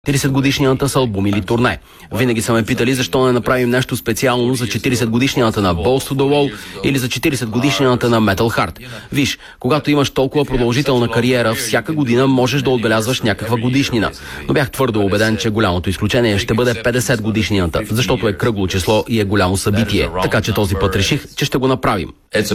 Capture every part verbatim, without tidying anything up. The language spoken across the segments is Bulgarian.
четиридесет годишнината с албум или турне. Винаги са ме питали защо не направим нещо специално за четиридесет годишнината на Balls to the Wall или за четиридесет годишнината на Metal Heart. Виж, когато имаш толкова продължителна кариера, всяка година можеш да отбелязваш някаква годишнина. Но бях твърдо убеден, че голямото изключение ще бъде петдесет годишнината, защото е кръгло число и е голямо събитие. Така че този път реших, че ще го направим.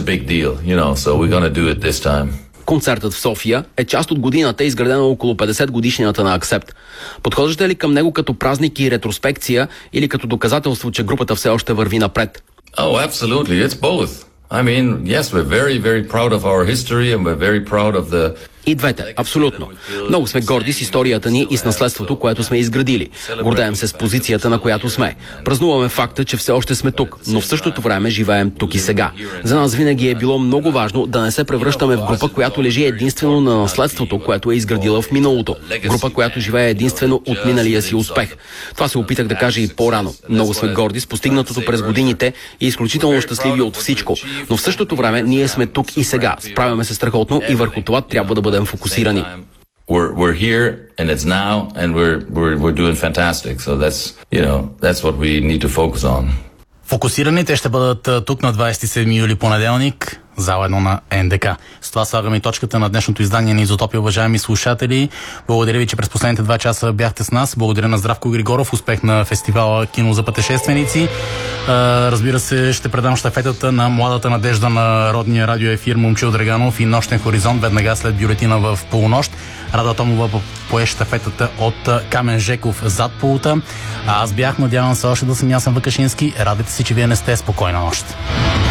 Концертът в София е част от годината, изградена около петдесет годишнината на Accept. Подхождате ли към него като празник и ретроспекция или като доказателство, че групата все още върви напред? Oh, absolutely. It's both. I mean, yes, we're very, very proud of our history and we're very proud of the... И двете, абсолютно. Много сме горди с историята ни и с наследството, което сме изградили. Гордеем се с позицията, на която сме. Празнуваме факта, че все още сме тук, но в същото време живеем тук и сега. За нас винаги е било много важно да не се превръщаме в група, която лежи единствено на наследството, което е изградила в миналото. Група, която живее единствено от миналия си успех. Това се опитах да кажа и по-рано. Много сме горди с постигнатото през годините и изключително щастливи от всичко. Но в същото време ние сме тук и сега. Справяме се страхотно и върху това трябва да бъдем фокусирани. We're we're here and it's now and we're we're we're doing fantastic. So that's, you know, that's what we need to focus on. Фокусирани те ще бъдат тук на двадесет и седми юли, понеделник, зала едно на Н Д К. С това слагаме и точката на днешното издание на Изотопия, уважаеми слушатели. Благодаря ви, че през последните два часа бяхте с нас. Благодаря на Здравко Григоров. Успех на фестивала Кино за пътешественици. Разбира се, ще предам щафетата на младата надежда на родния радиоефир Момчил Драганов и Нощен хоризонт веднага след бюлетина в полунощ. Рада Томова пое щафетата от Камен Жеков зад полута. А аз бях, надявам се още да съм Ясен Вакашински. Радите си, че вие не сте. Спокойна нощ.